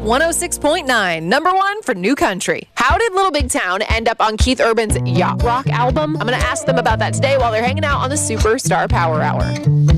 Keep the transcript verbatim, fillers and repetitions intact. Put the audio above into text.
one oh six point nine, number one for new country. How did Little Big Town end up on Keith Urban's Yacht Rock album? I'm going to ask them about that today while they're hanging out on the Superstar Power Hour.